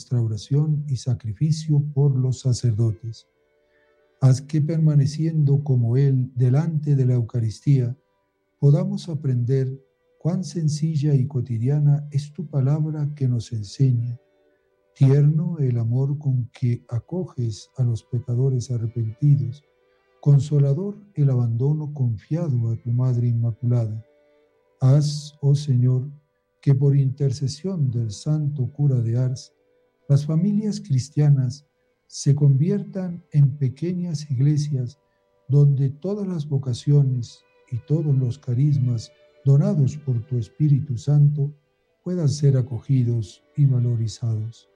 nuestra oración y sacrificio por los sacerdotes. Haz que permaneciendo como Él delante de la Eucaristía, podamos aprender cuán sencilla y cotidiana es tu palabra que nos enseña. Tierno el amor con que acoges a los pecadores arrepentidos, consolador el abandono confiado a tu Madre Inmaculada. Haz, oh Señor, que por intercesión del santo cura de Ars, las familias cristianas se conviertan en pequeñas iglesias donde todas las vocaciones y todos los carismas donados por tu Espíritu Santo puedan ser acogidos y valorizados.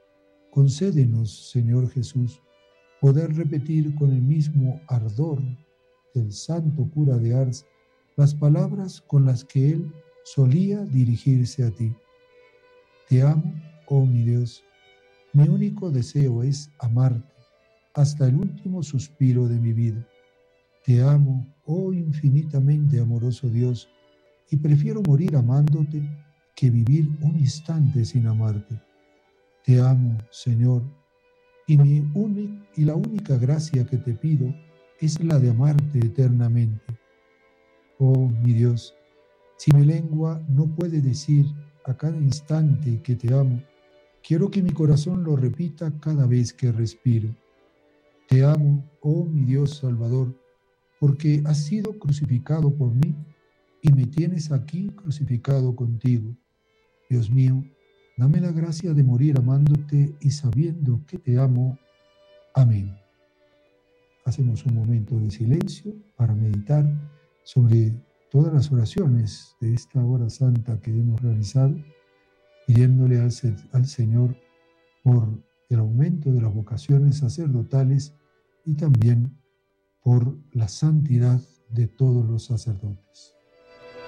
Concédenos, Señor Jesús, poder repetir con el mismo ardor del santo cura de Ars las palabras con las que él solía dirigirse a ti. Te amo, oh mi Dios. Mi único deseo es amarte hasta el último suspiro de mi vida. Te amo, oh infinitamente amoroso Dios, y prefiero morir amándote que vivir un instante sin amarte. Te amo, Señor, y la única gracia que te pido es la de amarte eternamente. Oh, mi Dios, si mi lengua no puede decir a cada instante que te amo, quiero que mi corazón lo repita cada vez que respiro. Te amo, oh mi Dios Salvador, porque has sido crucificado por mí y me tienes aquí crucificado contigo. Dios mío, dame la gracia de morir amándote y sabiendo que te amo. Amén. Hacemos un momento de silencio para meditar sobre todas las oraciones de esta hora santa que hemos realizado, pidiéndole al Señor por el aumento de las vocaciones sacerdotales y también por la santidad de todos los sacerdotes.